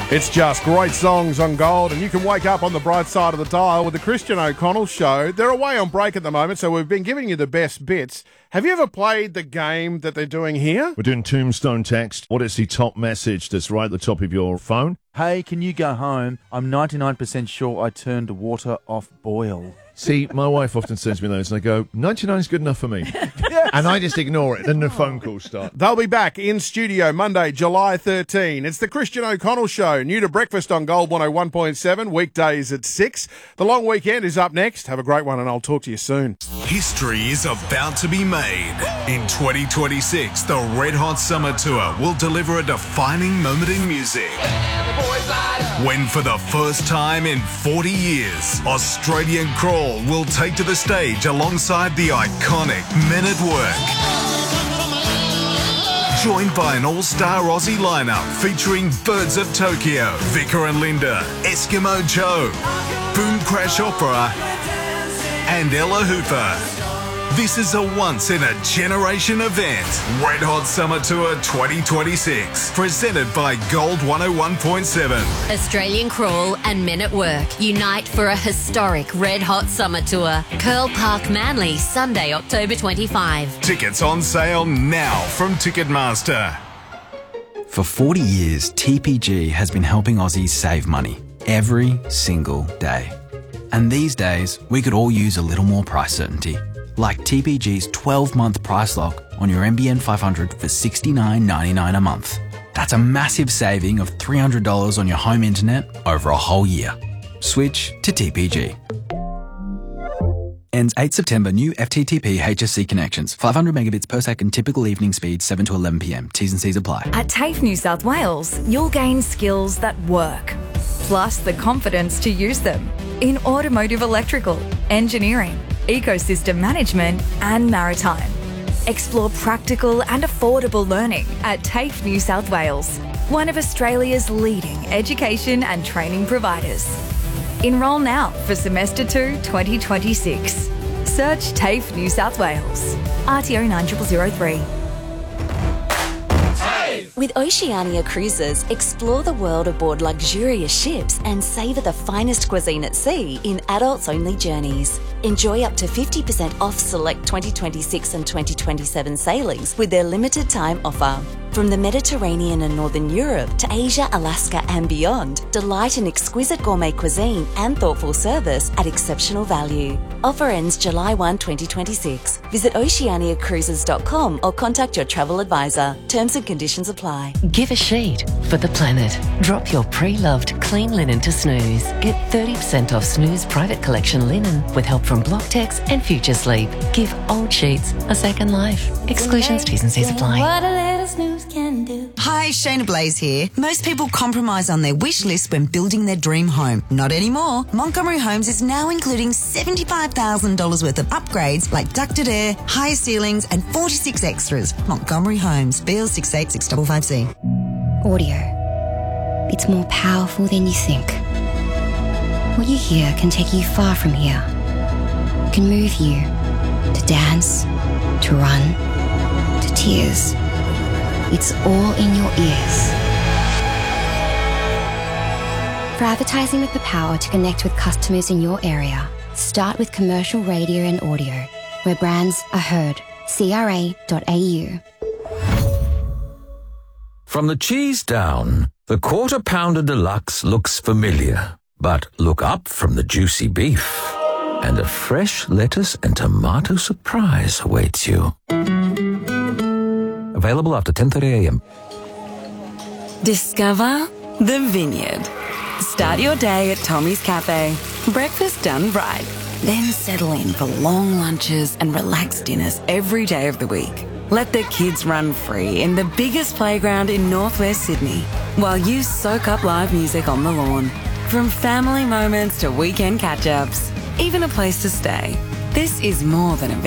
It's just great songs on Gold, and you can wake up on the bright side of the dial with the Christian O'Connell Show. They're away on break at the moment, so we've been giving you the best bits. Have you ever played the game that they're doing here? We're doing Tombstone Text. What is the top message that's right at the top of your phone? Hey, can you go home? I'm 99% sure I turned water off boil. See, my wife often sends me those, and I go, 99 is good enough for me. Yes. And I just ignore it. Then the phone calls start. They'll be back in studio Monday, July 13. It's the Christian O'Connell Show, new to breakfast on Gold 101.7, weekdays at 6. The long weekend is up next. Have a great one, and I'll talk to you soon. History is about to be made. In 2026, the Red Hot Summer Tour will deliver a defining moment in music. When for the first time in 40 years, Australian Crawl will take to the stage alongside the iconic Men at Work. Joined by an all-star Aussie lineup featuring Birds of Tokyo, Vicar and Linda, Eskimo Joe, Boom Crash Opera, and Ella Hooper. This is a once-in-a-generation event. Red Hot Summer Tour 2026, presented by Gold 101.7. Australian Crawl and Men at Work unite for a historic Red Hot Summer Tour. Curl Park, Manly, Sunday, October 25. Tickets on sale now from Ticketmaster. For 40 years, TPG has been helping Aussies save money every single day. And these days, we could all use a little more price certainty. Like TPG's 12-month price lock on your NBN 500 for $69.99 a month. That's a massive saving of $300 on your home internet over a whole year. Switch to TPG. Ends 8 September. New FTTP HSC connections. 500 megabits per second. Typical evening speed 7 to 11 p.m. T's and C's apply. At TAFE New South Wales, you'll gain skills that work, plus the confidence to use them in automotive electrical, engineering, ecosystem management and maritime. Explore practical and affordable learning at TAFE New South Wales, one of Australia's leading education and training providers. Enrol now for Semester 2 2026. Search TAFE New South Wales. RTO 9003. With Oceania Cruises, explore the world aboard luxurious ships and savour the finest cuisine at sea in adults-only journeys. Enjoy up to 50% off select 2026 and 2027 sailings with their limited time offer. From the Mediterranean and Northern Europe to Asia, Alaska and beyond, delight in exquisite gourmet cuisine and thoughtful service at exceptional value. Offer ends July 1, 2026. Visit oceaniacruises.com or contact your travel advisor. Terms and conditions apply. Give a sheet for the planet. Drop your pre-loved clean linen to Snooze. Get 30% off Snooze private collection linen with help from Blocktex and Future Sleep. Give old sheets a second life. Exclusions, T's and C's apply. What a little snooze can do. Hi, Shayna Blaze here. Most people compromise on their wish list when building their dream home. Not anymore. Montgomery Homes is now including $75,000 worth of upgrades like ducted air, higher ceilings and 46 extras. Montgomery Homes, BL 68655C. Audio. It's more powerful than you think. What you hear can take you far from here. It can move you to dance, to run, to tears. It's all in your ears. For advertising with the power to connect with customers in your area, start with commercial radio and audio, where brands are heard. CRA.au. From the cheese down, the Quarter Pounder Deluxe looks familiar. But look up from the juicy beef, and a fresh lettuce and tomato surprise awaits you. Available after 10:30 a.m. Discover the Vineyard. Start your day at Tommy's Cafe. Breakfast done right. Then settle in for long lunches and relaxed dinners every day of the week. Let the kids run free in the biggest playground in northwest Sydney while you soak up live music on the lawn. From family moments to weekend catch-ups, even a place to stay. This is more than a